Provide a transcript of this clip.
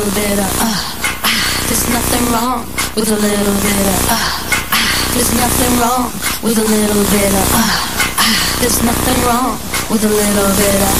bit of there's nothing wrong with a little bit of there's nothing wrong with a little bit of there's nothing wrong with a little bit of